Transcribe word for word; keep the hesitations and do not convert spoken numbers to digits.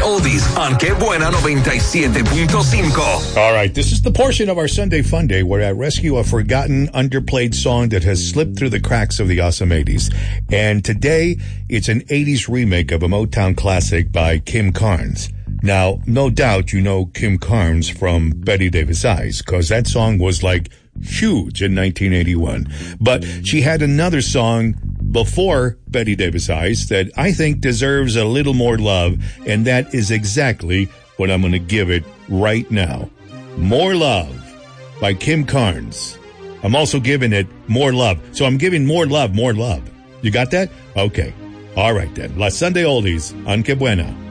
Oldies on Qué Buena noventa y siete punto cinco. All right, this is the portion of our Sunday Fun Day where I rescue a forgotten, underplayed song that has slipped through the cracks of the awesome eighties. And today, it's an eighties remake of a Motown classic by Kim Carnes. Now, no doubt you know Kim Carnes from Betty Davis Eyes, because that song was like huge in nineteen eighty-one. But she had another song before Betty Davis Eyes that I think deserves a little more love, and that is exactly what I'm going to give it right now. More Love by Kim Carnes. I'm also giving it More Love. So I'm giving More Love, More Love. You got that? Okay. All right then. La Sunday Oldies on Que Buena.